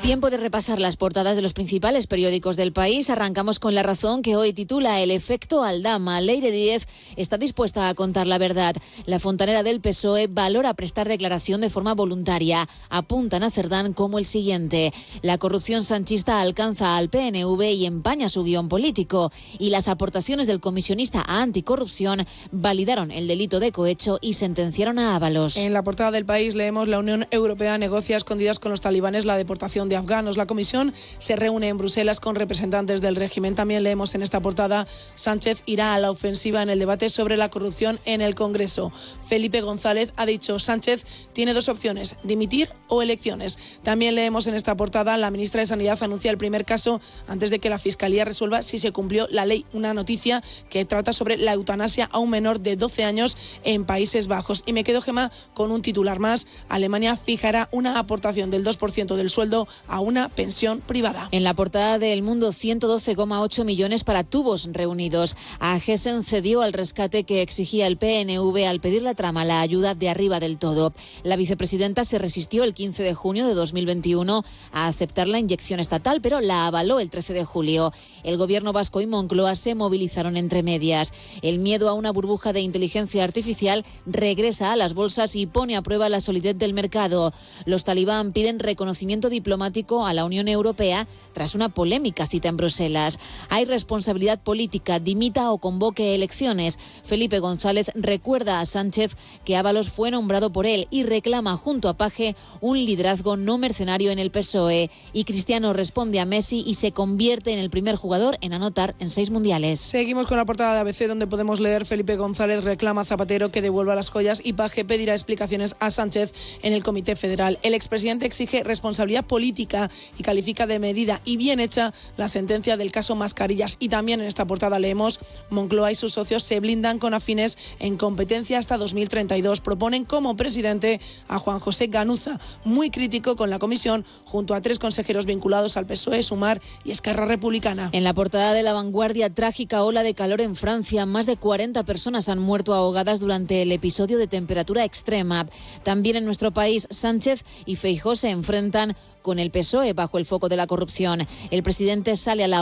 Tiempo de repasar las portadas de los principales periódicos del país. Arrancamos con La Razón, que hoy titula El efecto Aldama. Leire Díez está dispuesta a contar la verdad. La fontanera del PSOE valora prestar declaración de forma voluntaria. Apuntan a Cerdán como el siguiente: la corrupción sanchista alcanza al PNV y empaña su guión político. Y las aportaciones del comisionista a anticorrupción validaron el delito de cohecho y sentenciaron a Ábalos. En la portada del País leemos: la Unión Europea negocia a escondidas con los talibanes la deportación de afganos. La comisión se reúne en Bruselas con representantes del régimen. También leemos en esta portada: Sánchez irá a la ofensiva en el debate sobre la corrupción en el Congreso. Felipe González ha dicho: Sánchez tiene dos opciones, dimitir o elecciones. También leemos en esta portada: la ministra de Sanidad anuncia el primer caso antes de que la Fiscalía resuelva si se cumplió la ley. Una noticia que trata sobre la eutanasia a un menor de 12 años en Países Bajos. Y me quedo, Gemma, con un titular más: Alemania fijará una aportación del 2% del sueldo a una pensión privada. En la portada de El Mundo, 112,8 millones para tubos reunidos. A Gessen cedió al rescate que exigía el PNV al pedir la trama la ayuda de arriba del todo. La vicepresidenta se resistió el 15 de junio de 2021 a aceptar la inyección estatal, pero la avaló el 13 de julio. El gobierno vasco y Moncloa se movilizaron entre medias. El miedo a una burbuja de inteligencia artificial regresa a las bolsas y pone a prueba la solidez del mercado. Los talibán piden reconocimiento diplomático a la Unión Europea tras una polémica cita en Bruselas. Hay responsabilidad política, dimita o convoque elecciones. Felipe González recuerda a Sánchez que Ábalos fue nombrado por él y reclama junto a Paje un liderazgo no mercenario en el PSOE. Y Cristiano responde a Messi y se convierte en el primer jugador en anotar en 6 mundiales. Seguimos con la portada de ABC, donde podemos leer: Felipe González reclama a Zapatero que devuelva las joyas y Paje pedirá explicaciones a Sánchez en el Comité Federal. El expresidente exige responsabilidad política y califica de medida y bien hecha la sentencia del caso Mascarillas. Y también en esta portada leemos: Moncloa y sus socios se blindan con afines en competencia hasta 2032. Proponen como presidente a Juan José Ganuza, muy crítico con la comisión, junto a 3 consejeros vinculados al PSOE, Sumar y Esquerra Republicana. En la portada de La Vanguardia: trágica ola de calor en Francia. Más de 40 personas han muerto ahogadas durante el episodio de temperatura extrema. También en nuestro país, Sánchez y Feijóo se enfrentan con el PSOE bajo el foco de la corrupción. El presidente sale a la